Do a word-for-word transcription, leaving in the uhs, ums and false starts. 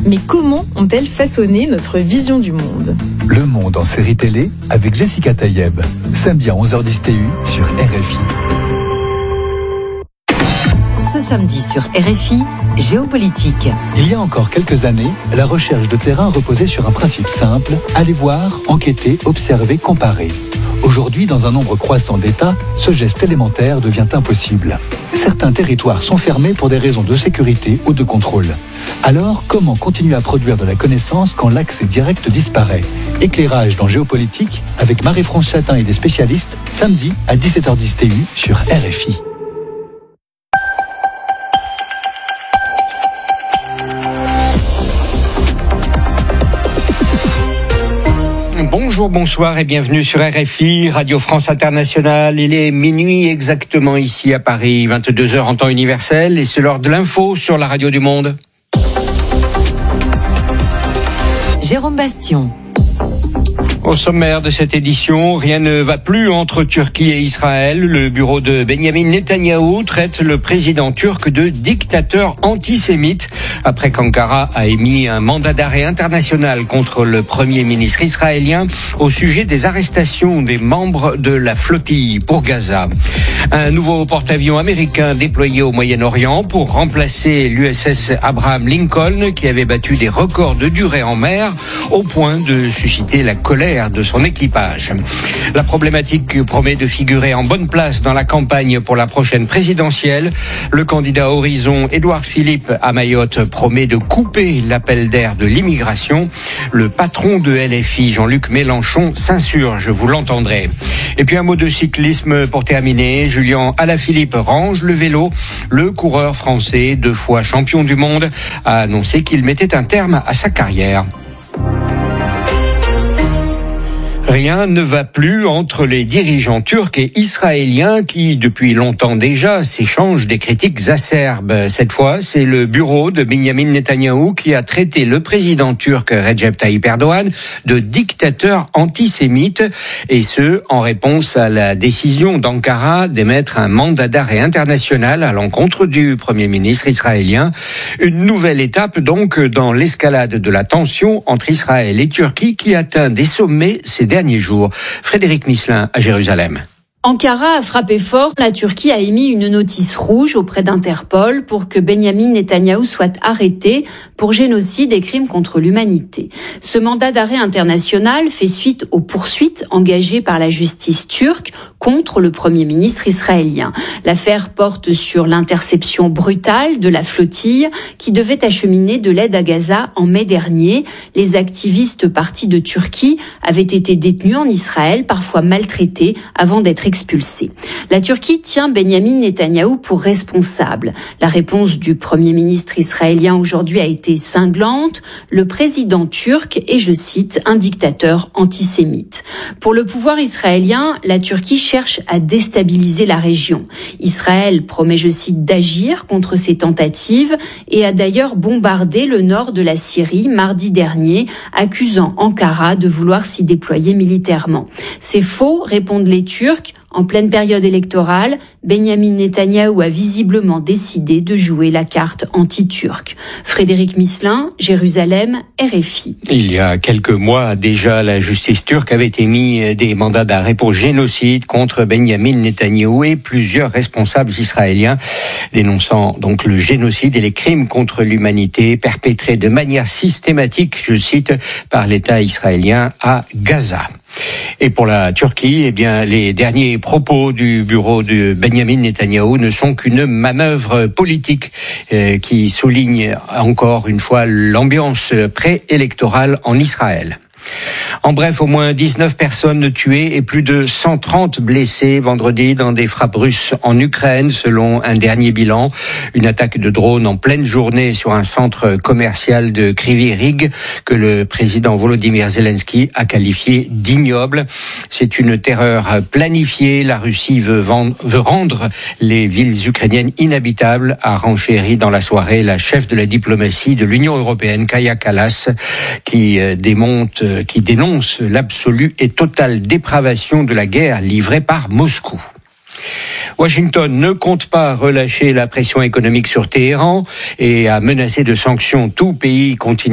Mais comment ont-elles façonné notre vision du monde ? Le Monde en série télé avec Jessica Tayeb. Samedi à onze heures dix T U sur R F I. Ce samedi sur R F I, Géopolitique. Il y a encore quelques années, la recherche de terrain reposait sur un principe simple, aller voir, enquêter, observer, comparer. Aujourd'hui, dans un nombre croissant d'États, ce geste élémentaire devient impossible. Certains territoires sont fermés pour des raisons de sécurité ou de contrôle. Alors, comment continuer à produire de la connaissance quand l'accès direct disparaît ? Éclairage dans Géopolitique avec Marie-France Chatin et des spécialistes, samedi à dix-sept heures dix T U sur R F I. Bonjour, bonsoir et bienvenue sur R F I, Radio France Internationale. Il est minuit exactement ici à Paris, vingt-deux heures en temps universel, et c'est l'heure de l'info sur la Radio du Monde. Jérôme Bastion. Au sommaire de cette édition, rien ne va plus entre Turquie et Israël. Le bureau de Benyamin Netanyahou traite le président turc de dictateur antisémite après qu'Ankara a émis un mandat d'arrêt international contre le premier ministre israélien au sujet des arrestations des membres de la flottille pour Gaza. Un nouveau porte-avions américain déployé au Moyen-Orient pour remplacer l'U S S Abraham Lincoln qui avait battu des records de durée en mer au point de susciter la colère de son équipage. La problématique promet de figurer en bonne place dans la campagne pour la prochaine présidentielle. Le candidat Horizon, Édouard Philippe à Mayotte, promet de couper l'appel d'air de l'immigration. Le patron de L F I, Jean-Luc Mélenchon, s'insurge, vous l'entendrez. Et puis un mot de cyclisme pour terminer. Julien Alaphilippe range le vélo. Le coureur français, deux fois champion du monde, a annoncé qu'il mettait un terme à sa carrière. Rien ne va plus entre les dirigeants turcs et israéliens qui, depuis longtemps déjà, s'échangent des critiques acerbes. Cette fois, c'est le bureau de Benyamin Netanyahou qui a traité le président turc Recep Tayyip Erdogan de dictateur antisémite, et ce, en réponse à la décision d'Ankara d'émettre un mandat d'arrêt international à l'encontre du premier ministre israélien. Une nouvelle étape donc dans l'escalade de la tension entre Israël et Turquie qui atteint des sommets ces derniers jours. Frédéric Misselin à Jérusalem. Ankara a frappé fort. La Turquie a émis une notice rouge auprès d'Interpol pour que Benyamin Netanyahou soit arrêté pour génocide et crimes contre l'humanité. Ce mandat d'arrêt international fait suite aux poursuites engagées par la justice turque contre le premier ministre israélien. L'affaire porte sur l'interception brutale de la flottille qui devait acheminer de l'aide à Gaza en mai dernier. Les activistes partis de Turquie avaient été détenus en Israël, parfois maltraités, avant d'être expulsés. La Turquie tient Benyamin Netanyahou pour responsable. La réponse du Premier ministre israélien aujourd'hui a été cinglante. Le président turc est, je cite, un dictateur antisémite. Pour le pouvoir israélien, la Turquie cherche à déstabiliser la région. Israël promet, je cite, d'agir contre ces tentatives et a d'ailleurs bombardé le nord de la Syrie mardi dernier, accusant Ankara de vouloir s'y déployer militairement. C'est faux, répondent les Turcs. En pleine période électorale, Benyamin Netanyahou a visiblement décidé de jouer la carte anti-turque. Frédéric Misselin, Jérusalem, R F I. Il y a quelques mois déjà, la justice turque avait émis des mandats d'arrêt pour génocide contre Benyamin Netanyahou et plusieurs responsables israéliens, dénonçant donc le génocide et les crimes contre l'humanité perpétrés de manière systématique, je cite, par l'État israélien à Gaza. Et pour la Turquie, eh bien, les derniers propos du bureau de Benyamin Netanyahou ne sont qu'une manœuvre politique euh, qui souligne encore une fois l'ambiance préélectorale en Israël. En bref, au moins dix-neuf personnes tuées et plus de cent trente blessées vendredi dans des frappes russes en Ukraine, selon un dernier bilan. Une attaque de drone en pleine journée sur un centre commercial de Kryvyi Rih que le président Volodymyr Zelensky a qualifié d'ignoble. C'est une terreur planifiée. La Russie veut, vendre, veut rendre les villes ukrainiennes inhabitables, a renchéri dans la soirée la chef de la diplomatie de l'Union européenne, Kaja Kallas, qui démonte qui dénonce l'absolue et totale dépravation de la guerre livrée par Moscou. Washington ne compte pas relâcher la pression économique sur Téhéran et a menacé de sanctions tout pays continue